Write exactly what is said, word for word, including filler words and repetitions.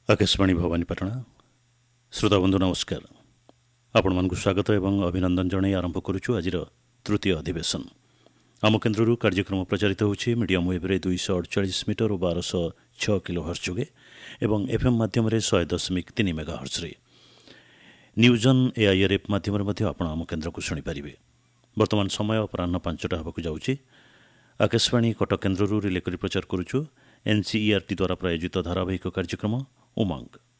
आकाशवाणी भवानीपाटना श्रोता बंधु नमस्कार। आपण मानकु स्वागत एवं अभिनंदन जणाई आरंभ करुछु आजिर तृतीय अधिवेशन। आम केन्द्रରୁ कार्यक्रम प्रचारित होछि मीडियम वेव्रे दुईश अड़चाश मीटर और बारश छः किलो हर्स जोगे एवं एफएम माध्यम शहे दशमिक तीन मेगा हर्सरे न्यूजन एआईआर एप माध्यम आपण आम केन्द्र को शुणिपारे। वर्तमान समय अपराह पांचटा होगा जाऊँगी। आकाशवाणी कटक केन्द्रରୁ रिले करी प्रचार करुछु एनसीईआरटी द्वारा प्रायोजित धारावाहिक कार्यक्रम उमंग।